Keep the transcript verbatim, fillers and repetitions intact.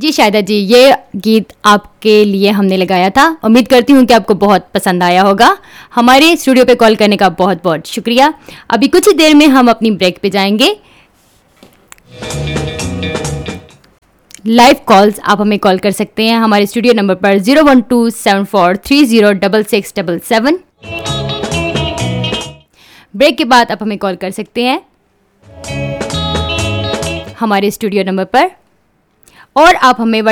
जी शाहिदा जी, ये गीत आपके लिए हमने लगाया था। उम्मीद करती हूँ कि आपको बहुत पसंद आया होगा। हमारे स्टूडियो पे कॉल करने का बहुत बहुत शुक्रिया। अभी कुछ ही देर में हम अपनी ब्रेक पे जाएंगे। लाइव कॉल्स आप हमें कॉल कर सकते हैं हमारे स्टूडियो नंबर पर zero one two seven four three zero double six double seven. Break के बाद आप हमें कॉल कर सकते हैं हमारे स्टूडियो नंबर पर, और आप हमें